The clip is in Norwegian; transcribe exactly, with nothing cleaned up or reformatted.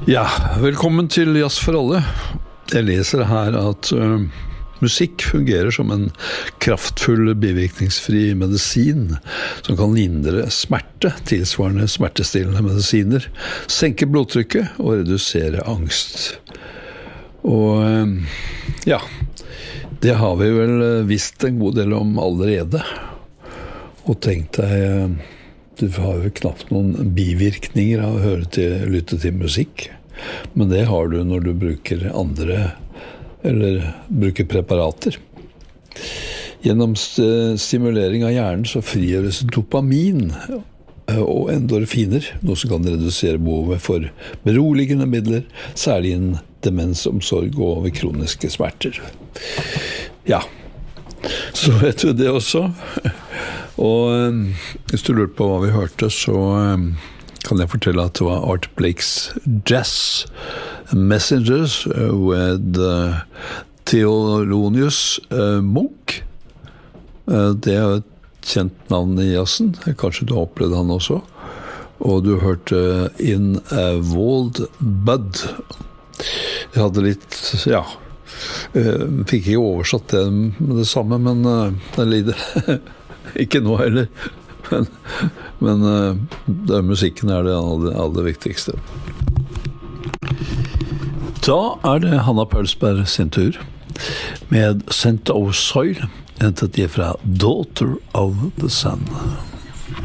Ja, velkommen til Jazz for alle. Jeg leser her at uh, musikk fungerer som en kraftfull bivirkningsfri medisin som kan lindre smerte, tilsvarende smertestillende medisiner, senke blodtrykket og redusere angst. Og uh, ja, det har vi vel visst en god del om allerede. Og tenk deg, du har jo knapt noen bivirkninger av å høre til, lytte til musikk. Men det har du når du bruker andre, eller bruker preparater. Gjennom stimulering av hjernen så frigjøres dopamin og endorfiner, noe som kan redusere behovet for beroligende midler, særlig innen demensomsorg og ved kroniske smerter. Ja, så vet du det også. Og hvis du lurte på hva vi hørte, så kan jeg fortelle at det var Art Blakes Jazz Messengers with uh, Thelonious uh, Monk. Uh, det er et kjent navn i jazzen. Kanskje du har opplevd han også. Og du hørte In a Walled Bud. Jeg hadde litt, ja, uh, fikk ikke oversatt det med det samme, men uh, det lider ikke nå heller. Men, men det, musikken er det aller, aller viktigste. Da er det Hanna Pølsberg sin tur med Scent of Soil, hentet de fra Daughter of the Sun.